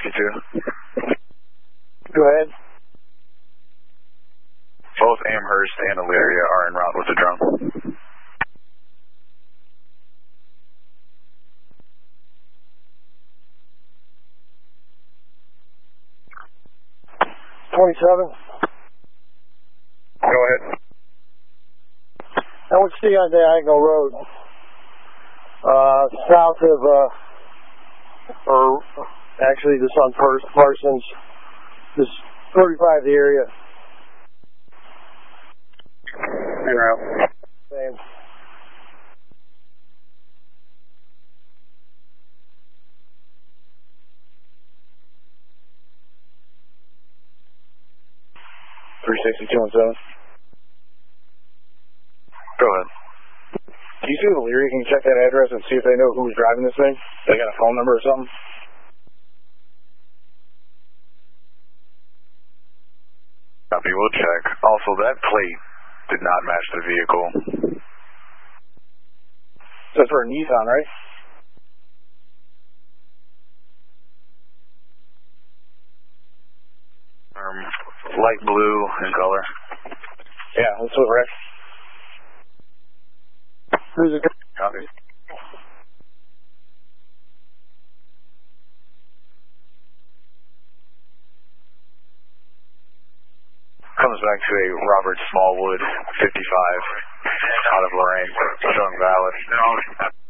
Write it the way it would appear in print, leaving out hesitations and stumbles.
62. Go ahead. Both Amherst and Elyria are en route with the drone. Go ahead. I would stay on Diagonal Road, south of, or actually this on Parsons, this 35 the area. En route. Same. Go ahead. Can you see the Elyria? Can you check that address and see if they know who's driving this thing? They got a phone number or something? Copy, we'll check. Also, that plate did not match the vehicle. That's for a Nissan, right? Light blue in color. Yeah, that's what Rick. Who's it? Copy. Comes back to a Robert Smallwood, 55, out of Lorraine, showing valid.